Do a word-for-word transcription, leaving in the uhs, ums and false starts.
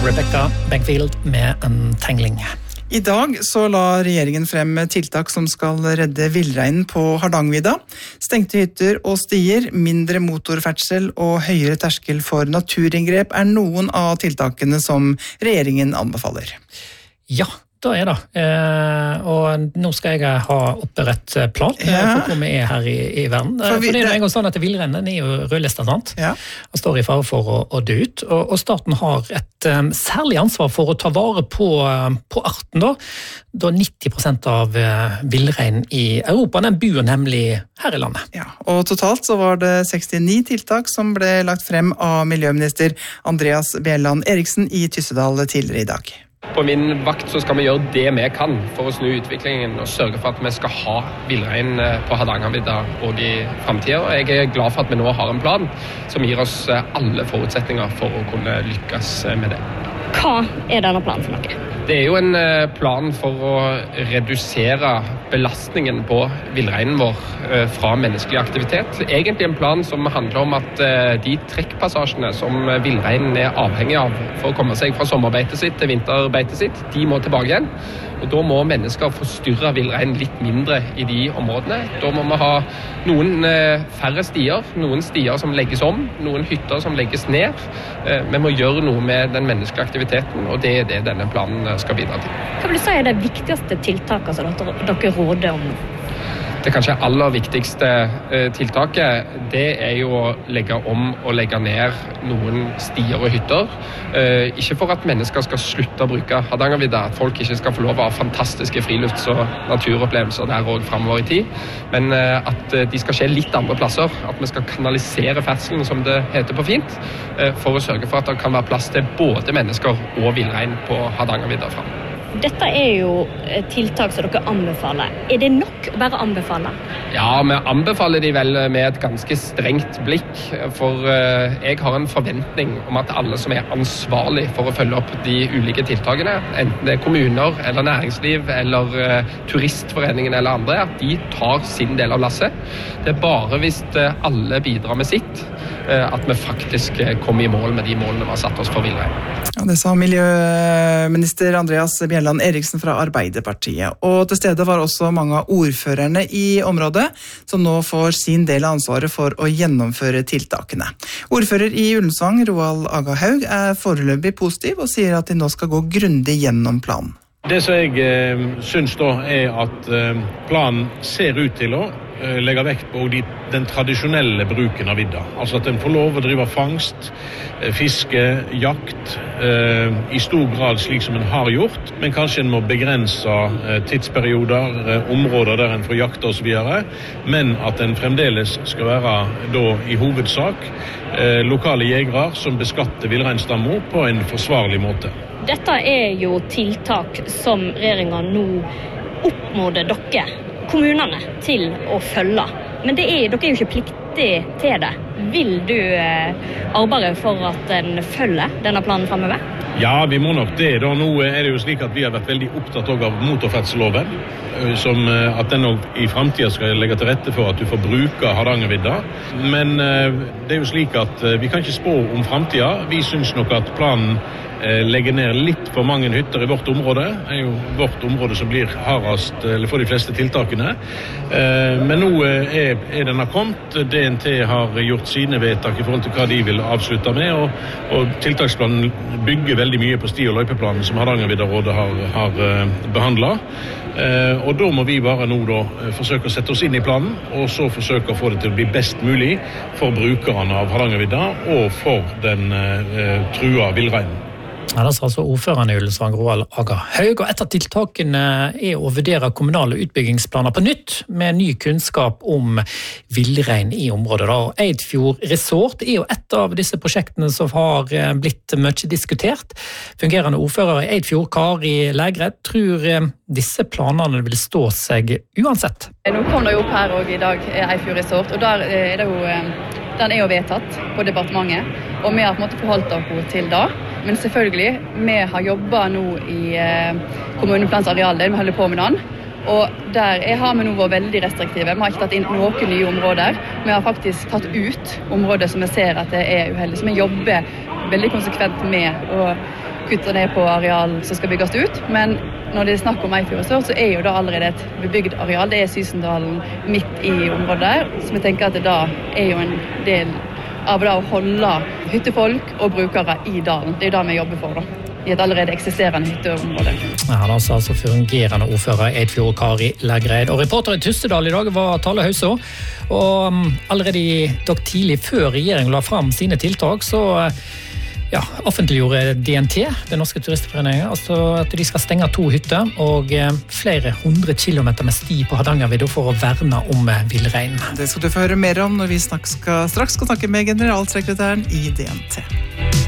Rebecca Beckfield med en tengling. I dag så la regjeringen frem tiltak som skal redde villreinen på Hardangervidda. Stengte hytter og stier, mindre motorferdsel og høyere terskel for naturinngrep er noen av tiltakene som regjeringen anbefaler. Ja, da er det. Eh, og nå skal jeg ha oppe rett plan ja. for hvor vi er her i, i verden. For, vi, for det er jo en gang sånn at villreinen er jo rødlistet, sant? Ja. Og står i fare for å, å dø ut. Og, og staten har et um, særlig ansvar for å ta vare på, um, på arten da. Da nitti prosent av uh, villreinen i Europa, den bor nemlig her i landet. Ja, og totalt så var det sekstini tiltak som ble lagt frem av miljøminister Andreas Bjelland Eriksen i Tyssedal tidligere i dag. På min vakt så skal vi gjøre det vi kan for å snu utviklingen og sørge for at vi skal ha villrein på Hardangervidda og i fremtiden. Jeg er glad for at vi nå har en plan som gir oss alle forutsetninger for å kunne lykkes med det. Hva er denne planen for noe? Det er jo en plan for å redusere belastningen på villreinen vår fra menneskelig aktivitet. Egentlig en plan som handler om at de trekkpassasjene som villreinen er avhengig av for å komme seg fra sommerbeitet sitt til vinterbeitet sitt, de må tilbake igjen. Og da må mennesker forstyrre villreinen litt mindre i de områdene. Da må vi ha noen færre stier, noen stier som legges om, noen hytter som legges ned. Vi må gjøre noe med den menneskelige aktiviteten, og det er det denne planen skal bidra til. Hva vil du si er det viktigste tiltaket som dere råder om? Det kanskje aller viktigste tiltaket, det er jo å legge om og legge ned noen stier og hytter. Ikke for at mennesker skal slutte å bruke Hardangervidda, at folk ikke skal få lov å ha fantastiske frilufts- og naturopplevelser der også fremover i tid, men at de skal skje litt andre plasser, at vi skal kanalisere ferdselen, som det heter på fint, for å sørge for at det kan være plass til både mennesker og villrein på Hardangervidda fremover. Dette er jo tiltak som dere anbefaler. Er det nok å bare anbefale? Ja, vi anbefaler de vel med et ganske strengt blikk, for jeg har en forventning om at alle som er ansvarlig for å følge opp de ulike tiltakene, enten det er kommuner eller næringsliv eller turistforeningen eller andre, at de tar sin del av lasset. Det er bare hvis alle bidrar med sitt, at vi faktisk kommer i mål med de målene vi har satt oss for villrein. Ja, det sa miljøminister Andreas Bjelland Eriksen fra Arbeiderpartiet. Og til stede var også mange av ordførerne i området, som nå får sin del av ansvaret for å gjennomføre tiltakene. Ordfører i Ullensvang, Roald Aga Haug, er foreløpig positiv og sier at de nå skal gå grundig gjennom planen. Det som jeg eh, synes da er at eh, planen ser ut til å eh, legge vekt på de, den tradisjonelle bruken av vidda. Altså at den får lov å drive fangst, eh, fiske, jakt, eh, i stor grad slik som en har gjort, men kanskje en må begrense eh, tidsperioder, eh, områder der en får jakte og så videre, men at en fremdeles skal være da i hovedsak eh, lokale jegere som beskatter villreinstammer på en forsvarlig måte. Dette er jo tiltak som regjeringen nå oppmåder dere, kommunene, til å følge. Men det er, dere er jo ikke pliktig til det. Vil du eh, arbeide for at en følger denne planen fremover? Ja, vi må nok det. Da nå er det jo slik at vi har vært veldig opptatt av motorferdselsloven, som at den i fremtiden skal legge til rette for at du får bruke Hardangervidda. Men det er jo slik at vi kan ikke spå om fremtiden. Vi synes nok at planen legger ned litt for mange hytter i vårt område. Det er jo vårt område som blir hardest, eller for de fleste tiltakene. Men nå er, er denne kommet. D N T har gjort sine vedtak i forhold til hva de vil avslutte med, og, og tiltaksplanen bygger veldig mye på sti- og løypeplanen som Hardangervidda-rådet har, har behandlet. Og da må vi bare nå da forsøke å sette oss inn i planen, og så forsøke å få det til å bli best mulig for brukerne av Hardangervidda og for den uh, trua villreinen. Ja, det er altså ordføreren i Ullensvang, Roald Aga Haug, og et av tiltakene er å vurdere kommunale utbyggingsplaner på nytt, med ny kunnskap om villrein i området. Og Eidfjord Resort er jo et av disse prosjektene som har blitt mye diskutert. Fungerende ordfører i Eidfjord, Kari Lægred, tror disse planene vil stå seg uansett. Nå kom det jo opp her også i dag, Eidfjord Resort, og der er det jo, den er jo vedtatt på departementet, og vi har på en måte forholdt oss til det. Men selvfølgelig, vi har jobbet nå i eh, kommuneplans arealdel, vi holder på med den, og der er, har vi nå vært veldig restriktive. Vi har ikke tatt inn noen nye områder, vi har faktisk tatt ut områder som vi ser at det er uheldig, så vi jobber veldig konsekvent med å kutte ned på areal som skal bygges ut, men når det er snakk om Eidfjord Resort, så er jo da allerede et bebygd areal. Det er Sysendalen midt i området, så vi tenker at det da er jo en del av da å holde hyttefolk og brukere i dalen. Det er det vi jobber for da, i et allerede eksisterende hytteområde. Ja, det er altså fungerende ordfører Eidfjord Kari Lægreid. Og reporter i Tystedal i dag var Tale Hausa. Og allerede i dag tidlig før regjeringen la fram sine tiltak, så ja, offentliggjorde D N T, den norske turistforeningen, altså at de skal stenge to hytter og flere hundre kilometer med sti på Hardangervidda for å verne om villrein. Det skal du få høre mer om når vi straks skal, straks skal snakke med generalsekretæren i D N T.